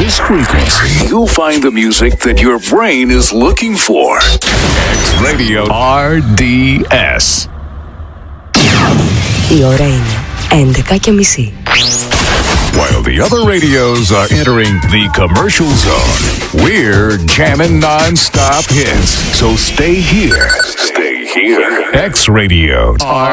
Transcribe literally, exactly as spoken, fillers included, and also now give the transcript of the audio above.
this frequency, you'll find the music that your brain is looking for. X Radio αρ ντι ες. Η ώρα είναι έντεκα και μισή. While the other radios are entering the commercial zone, we're jamming non-stop hits. So stay here. Stay here. X Radio.